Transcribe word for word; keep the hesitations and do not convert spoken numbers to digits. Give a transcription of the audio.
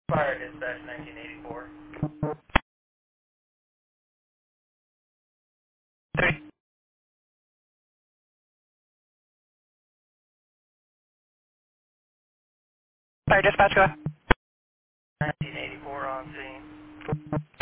Fire dispatch nineteen eighty-four. Three. Fire dispatch, go ahead. nineteen eighty-four on scene.